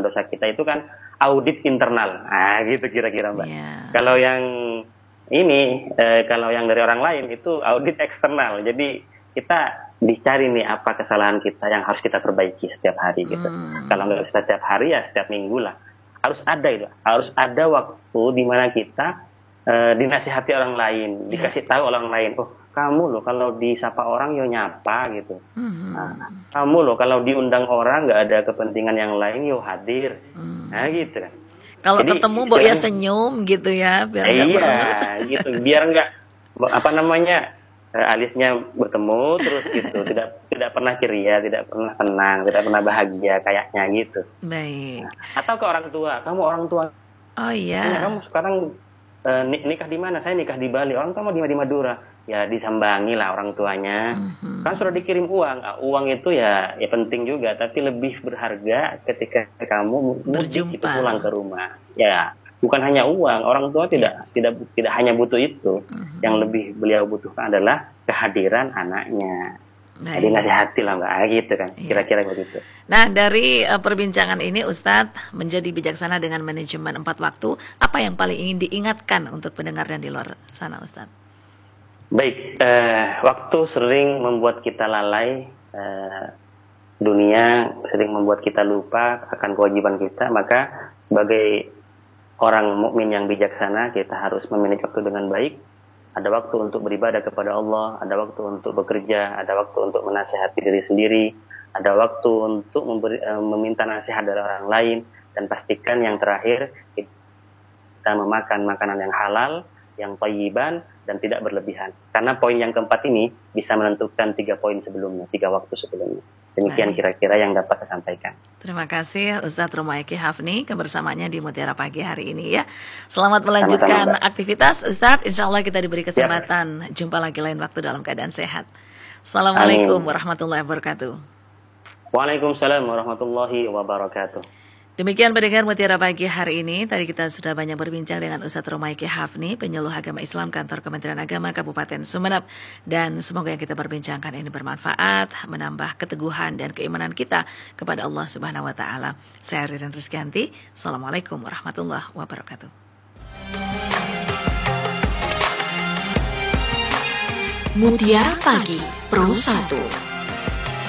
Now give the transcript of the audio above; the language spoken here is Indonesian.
kesalahan dosa kita itu kan audit internal. Nah, gitu kira-kira Mbak. Kalau yang ini, kalau yang dari orang lain itu audit eksternal. Jadi kita dicari nih apa kesalahan kita yang harus kita perbaiki setiap hari gitu. Kalau nggak bisa setiap hari ya setiap minggu lah. Harus ada itu. Harus ada waktu di mana kita dinasihati orang lain, dikasih tahu orang lain. Oh, kamu loh kalau disapa orang yo nyapa gitu. Nah, kamu loh kalau diundang orang nggak ada kepentingan yang lain yo hadir. Nah gitu kan. Kalau ketemu Mbok ya senyum gitu ya, biar nggak gitu, biar nggak alisnya bertemu terus gitu, tidak pernah ceria, tidak pernah tenang, tidak pernah bahagia kayaknya gitu. Baik. Nah, atau ke orang tua, kamu orang tua. Oh iya. Kamu sekarang nikah di mana? Saya nikah di Bali. Orang tua mau di Madura. Ya disambangi lah orang tuanya. Kan sudah dikirim uang. Uang itu ya penting juga, tapi lebih berharga ketika kamu mudik itu pulang ke rumah. Ya, bukan hanya uang. Orang tua tidak hanya butuh itu. Yang lebih beliau butuhkan adalah kehadiran anaknya. Jadi nasihati lah Mbak, gitu kan. Kira-kira begitu. Nah, dari perbincangan ini Ustadz menjadi bijaksana dengan manajemen 4 waktu. Apa yang paling ingin diingatkan untuk pendengar dan di luar sana Ustadz? Baik, waktu sering membuat kita lalai, dunia sering membuat kita lupa akan kewajiban kita, maka sebagai orang mukmin yang bijaksana kita harus memiliki waktu dengan baik. Ada waktu untuk beribadah kepada Allah, ada waktu untuk bekerja, ada waktu untuk menasihati diri sendiri, ada waktu untuk meminta nasihat dari orang lain, dan pastikan yang terakhir kita memakan makanan yang halal, yang thayyiban, dan tidak berlebihan. Karena poin yang keempat ini bisa menentukan 3 poin sebelumnya, 3 waktu sebelumnya. Demikian kira-kira yang dapat saya sampaikan. Terima kasih Ustadz Romaiki Hafni kebersamaannya di Mutiara Pagi hari ini ya. Selamat melanjutkan aktivitas Ustadz. Insya Allah kita diberi kesempatan jumpa lagi lain waktu dalam keadaan sehat. Assalamualaikum warahmatullahi wabarakatuh. Waalaikumsalam warahmatullahi wabarakatuh. Demikian pendengar Mutiara Pagi hari ini. Tadi kita sudah banyak berbincang dengan Ustadz Romaiki Hafni, penyuluh agama Islam Kantor Kementerian Agama Kabupaten Sumeneb. Dan semoga yang kita perbincangkan ini bermanfaat, menambah keteguhan dan keimanan kita kepada Allah Subhanahu wa Ta'ala. Saya Ririn Rizkyanti. Assalamualaikum warahmatullahi wabarakatuh. Mutiara Pagi Pro 1.